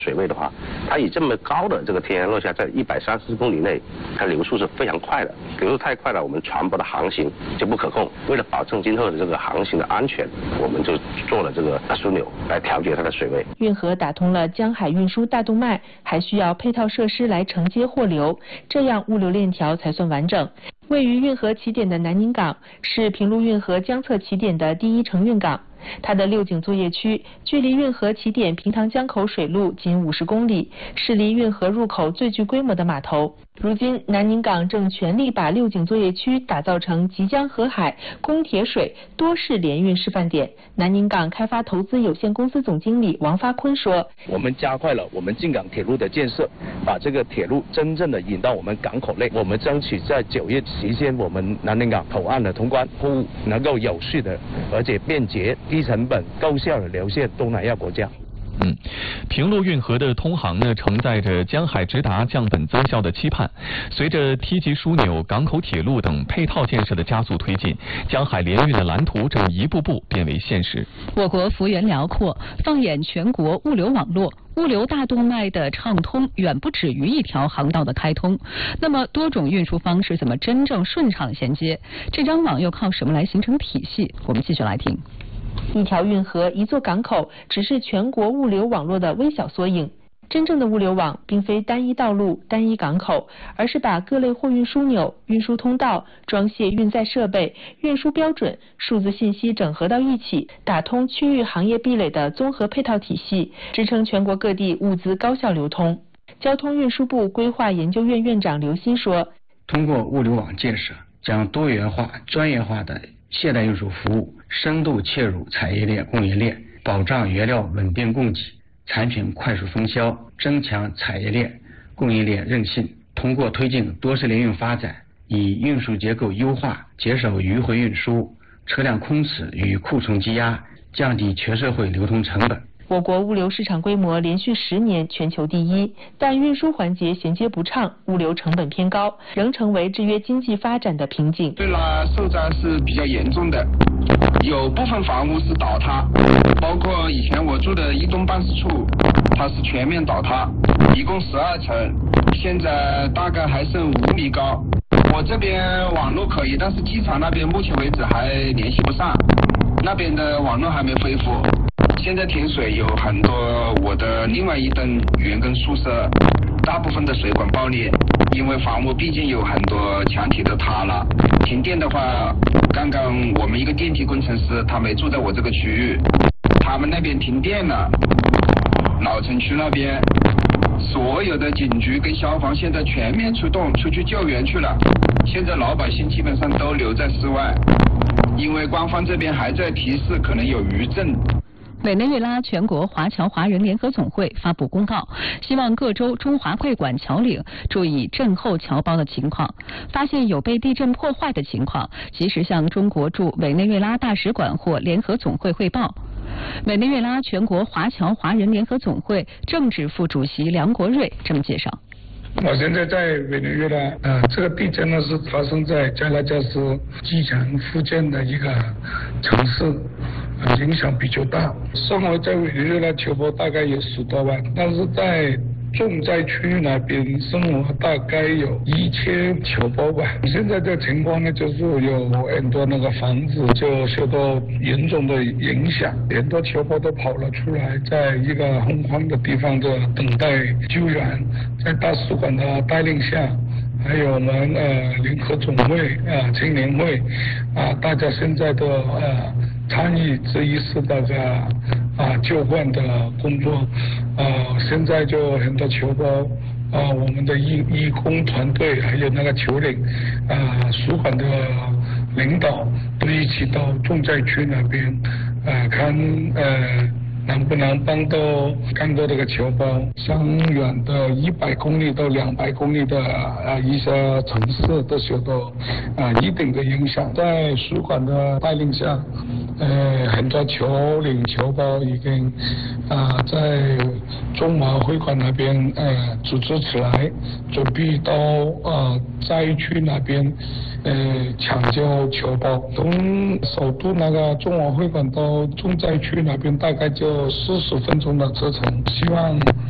水位的话，它以这么高的这个天然落下，在130公里内，它流速是非常快的，流速太快了，我们船舶的航行就不可控。为了保证今后的这个航行的安全，我们就做了这个大枢纽来调节它的水位。 运河打通了江海运输大动脉，还需要配套设施来承接货流，这样物流链条才算完整。位于运河起点的南宁港是平陆运河江侧起点的第一承运港。它的六井作业区距离运河起点平塘江口水路仅50公里，是离运河入口最具规模的码头。如今，南宁港正全力把六井作业区打造成即江河海、供铁水多式联运示范点。南宁港开发投资有限公司总经理王发坤说：“ 我们加快了我们进港铁路的建设，把这个铁路真正的引到我们港口内。我们争取在9月期间，我们南宁港口岸的通关货物能够有序的，而且便捷、低成本、高效的流向东南亚国家。” 平陆运河的通航呢，承载着江海直达、降本增效的期盼。随着梯级枢纽、港口铁路等配套建设的加速推进，江海联运的蓝图正一步步变为现实。 我国幅员辽阔，放眼全国物流网络，物流大动脉的畅通远不止于一条航道的开通。那么，多种运输方式怎么真正顺畅衔接？这张网又靠什么来形成体系？我们继续来听。 一条运河、一座港口只是全国物流网络的微小缩影。真正的物流网并非单一道路、单一港口，而是把各类货运枢纽、运输通道、装卸运载设备、运输标准、数字信息整合到一起，打通区域行业壁垒的综合配套体系，支撑全国各地物资高效流通。交通运输部规划研究院院长刘鑫说：“ 通过物流网建设，将多元化、专业化的现代运输服务深度切入产业链、供应链，保障原料稳定供给，产品快速分销，增强产业链、供应链韧性。通过推进多式联运发展，以运输结构优化，减少迂回运输、车辆空驶与库存积压，降低全社会流通成本。” 我国物流市场规模连续10年全球第一，但运输环节衔接不畅，物流成本偏高，仍成为制约经济发展的瓶颈。 对了，受灾是比较严重的，有部分房屋是倒塌，包括以前我住的一栋办事处，它是全面倒塌，一共12层，现在大概还剩5米高。我这边网络可以，但是机场那边目前为止还联系不上，那边的网络还没恢复。现在停水有很多，我的另外一栋员工宿舍，大部分的水管爆裂，因为房屋毕竟有很多墙体都塌了。停电的话，刚刚我们一个电梯工程师，他没住在我这个区域，他们那边停电了，老城区那边所有的警局跟消防现在全面出动，出去救援去了。现在老百姓基本上都留在室外，因为官方这边还在提示可能有余震。 委内瑞拉全国华侨华人联合总会发布公告，希望各州中华会馆侨领注意震后侨胞的情况，发现有被地震破坏的情况，及时向中国驻委内瑞拉大使馆或联合总会汇报。委内瑞拉全国华侨华人联合总会政治副主席梁国瑞这么介绍。 我现在在委内瑞拉，这个地震呢是发生在加拉加斯机场附近的一个城市，影响比较大。生活在委内瑞拉侨胞大概有10多万，但是在重灾区那边生活大概有1000侨胞吧。现在的情况呢，就是有很多那个房子就受到严重的影响，很多侨胞都跑了出来，在一个洪荒的地方的等待救援。在大使馆的带领下，还有我们联合总会青年会大家现在都参与这一次那个救援的工作。现在就很多侨胞我们的义工团队还有那个侨领使馆的领导都一起到重灾区那边看能不能帮到更多的侨胞，相远的100公里到200公里的一些城市都受到一定的影响。在使馆的带领下，很多侨领侨胞已经在中华会馆那边组织起来，准备到灾区那边抢救侨胞。从首都那个中华会馆到重灾区那边大概就40分钟的车程，希望